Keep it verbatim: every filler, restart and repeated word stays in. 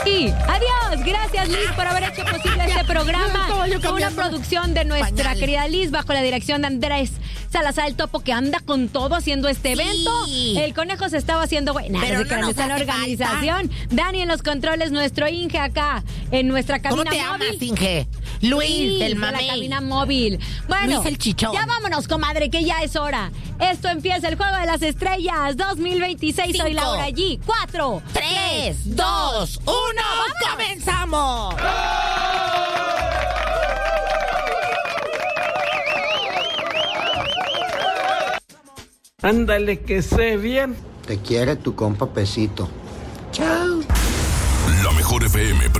Y adiós, gracias Liz por haber hecho posible este programa. Una producción de nuestra Pañal. querida Liz bajo la dirección de Andrés Salazar, el topo que anda con todo haciendo este Sí. evento. El conejo se estaba haciendo buena. Pero Desde que no nos está en la hace organización. Dani en los controles, nuestro Inge acá en nuestra ¿Cómo cabina te móvil. llamas, Inge? Luis, Luis, del de la mamey. cabina móvil. Bueno, Luis el chichón. ya vámonos, comadre, que ya es hora. Esto empieza el Juego de las Estrellas dos mil veintiséis. Soy Cinco. Laura G. Cuatro, Tres, dos, uno, ¡comenzamos! Ándale, que sé bien. Te quiere tu compa Pesito. Chao. La mejor F M